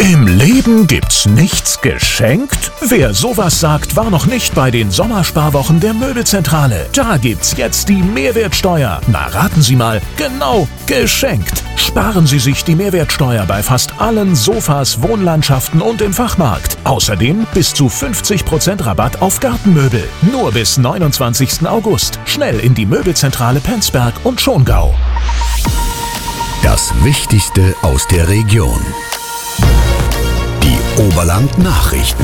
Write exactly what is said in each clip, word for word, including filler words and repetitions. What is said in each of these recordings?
Im Leben gibt's nichts geschenkt? Wer sowas sagt, war noch nicht bei den Sommersparwochen der Möbelzentrale. Da gibt's jetzt die Mehrwertsteuer. Na, raten Sie mal, genau, geschenkt. Sparen Sie sich die Mehrwertsteuer bei fast allen Sofas, Wohnlandschaften und im Fachmarkt. Außerdem bis zu fünfzig Prozent Rabatt auf Gartenmöbel. Nur bis neunundzwanzigsten August. Schnell in die Möbelzentrale Penzberg und Schongau. Das Wichtigste aus der Region. Die Oberland-Nachrichten.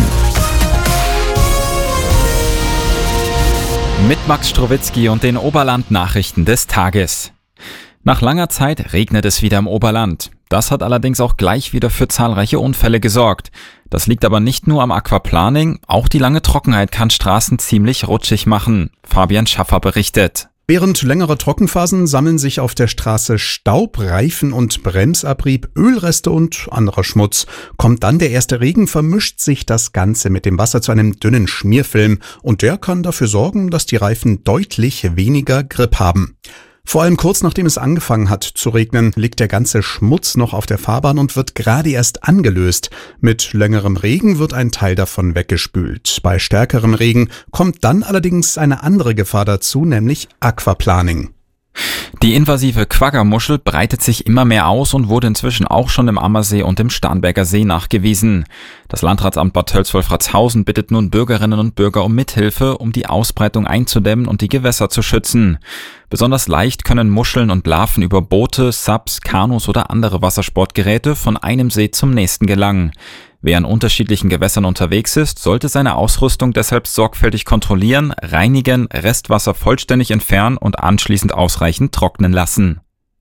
Mit Max Strowitzki und den Oberland-Nachrichten des Tages. Nach langer Zeit regnet es wieder im Oberland. Das hat allerdings auch gleich wieder für zahlreiche Unfälle gesorgt. Das liegt aber nicht nur am Aquaplaning, auch die lange Trockenheit kann Straßen ziemlich rutschig machen. Fabian Schaffer berichtet. Während längerer Trockenphasen sammeln sich auf der Straße Staub, Reifen- und Bremsabrieb, Ölreste und anderer Schmutz. Kommt dann der erste Regen, vermischt sich das Ganze mit dem Wasser zu einem dünnen Schmierfilm und der kann dafür sorgen, dass die Reifen deutlich weniger Grip haben. Vor allem kurz nachdem es angefangen hat zu regnen, liegt der ganze Schmutz noch auf der Fahrbahn und wird gerade erst angelöst. Mit längerem Regen wird ein Teil davon weggespült. Bei stärkerem Regen kommt dann allerdings eine andere Gefahr dazu, nämlich Aquaplaning. Die invasive Quaggermuschel breitet sich immer mehr aus und wurde inzwischen auch schon im Ammersee und im Starnberger See nachgewiesen. Das Landratsamt Bad Tölz-Wolfratshausen bittet nun Bürgerinnen und Bürger um Mithilfe, um die Ausbreitung einzudämmen und die Gewässer zu schützen. Besonders leicht können Muscheln und Larven über Boote, Subs, Kanus oder andere Wassersportgeräte von einem See zum nächsten gelangen. Wer an unterschiedlichen Gewässern unterwegs ist, sollte seine Ausrüstung deshalb sorgfältig kontrollieren, reinigen, Restwasser vollständig entfernen und anschließend ausreichend trocknen lassen.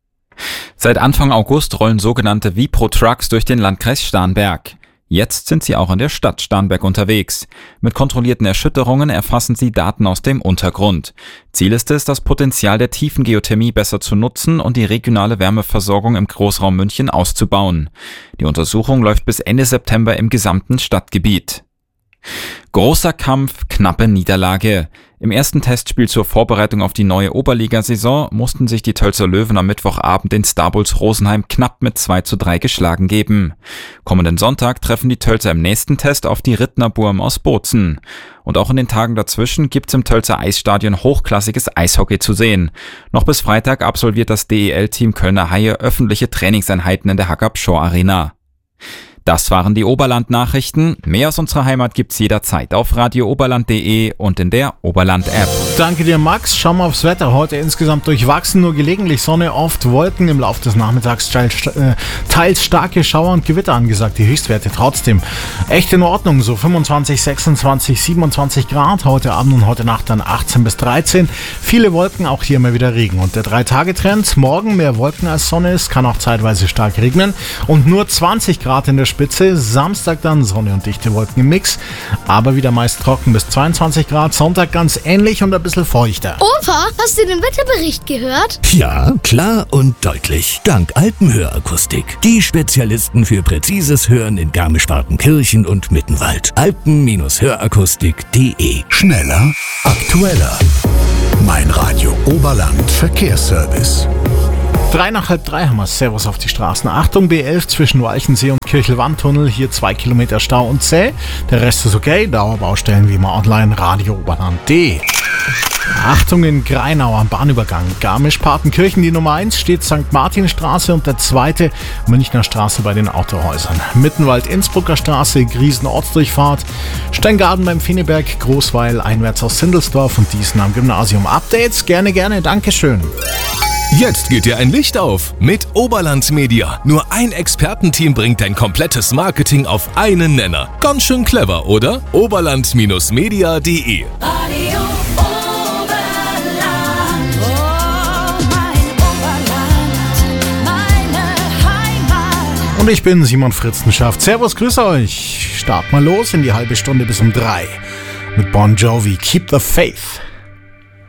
Seit Anfang August rollen sogenannte Vipro-Trucks durch den Landkreis Starnberg. Jetzt sind sie auch in der Stadt Starnberg unterwegs. Mit kontrollierten Erschütterungen erfassen sie Daten aus dem Untergrund. Ziel ist es, das Potenzial der Tiefengeothermie besser zu nutzen und die regionale Wärmeversorgung im Großraum München auszubauen. Die Untersuchung läuft bis Ende September im gesamten Stadtgebiet. Großer Kampf, knappe Niederlage. Im ersten Testspiel zur Vorbereitung auf die neue Oberligasaison mussten sich die Tölzer Löwen am Mittwochabend den Starbulls Rosenheim knapp mit zwei zu drei geschlagen geben. Kommenden Sonntag treffen die Tölzer im nächsten Test auf die Rittner Burm aus Bozen. Und auch in den Tagen dazwischen gibt's im Tölzer Eisstadion hochklassiges Eishockey zu sehen. Noch bis Freitag absolviert das D E L-Team Kölner Haie öffentliche Trainingseinheiten in der Hackab Shore Arena. Das waren die Oberland-Nachrichten. Mehr aus unserer Heimat gibt's jederzeit auf radio oberland punkt de und in der Oberland-App. Danke dir, Max. Schauen wir aufs Wetter. Heute insgesamt durchwachsen, nur gelegentlich Sonne, oft Wolken. Im Laufe des Nachmittags teils starke Schauer und Gewitter angesagt. Die Höchstwerte trotzdem echt in Ordnung. So fünfundzwanzig, sechsundzwanzig, siebenundzwanzig Grad. Heute Abend und heute Nacht dann achtzehn bis dreizehn. Viele Wolken, auch hier mal wieder Regen. Und der Drei-Tage-Trend. Morgen mehr Wolken als Sonne. Es kann auch zeitweise stark regnen. Und nur zwanzig Grad in der Spitze. Samstag dann Sonne und dichte Wolken im Mix, aber wieder meist trocken bis zweiundzwanzig Grad. Sonntag ganz ähnlich und ein bisschen feuchter. Opa, hast du den Wetterbericht gehört? Ja, klar und deutlich. Dank Alpenhörakustik. Die Spezialisten für präzises Hören in Garmisch-Partenkirchen und Mittenwald. alpen Hörakustik punkt de. Schneller, aktueller. Mein Radio Oberland Verkehrsservice. Drei nach halb drei haben wir. Servus auf die Straßen. Achtung, B elf zwischen Walchensee und Kirchelwandtunnel. Hier zwei Kilometer Stau und zäh. Der Rest ist okay. Dauerbaustellen wie immer online. Radio Oberland punkt de. Achtung in Greinau am Bahnübergang. Garmisch-Partenkirchen, die Nummer eins steht Sankt Martinstraße und der zweite Münchner Straße bei den Autohäusern. Mittenwald-Innsbrucker Straße, Griesen-Ortsdurchfahrt, Steingarten beim Feneberg, Großweil, einwärts aus Sindelsdorf und Diesen am Gymnasium. Updates gerne, gerne, Dankeschön. Jetzt geht dir ein Licht auf mit Oberland Media. Nur ein Expertenteam bringt dein komplettes Marketing auf einen Nenner. Ganz schön clever, oder? oberland Media punkt de. Radio Oberland, oh mein Oberland, meine Heimat. Und ich bin Simon Fritzenschaft. Servus, grüß euch. Start mal los in die halbe Stunde bis um drei mit Bon Jovi. Keep the Faith.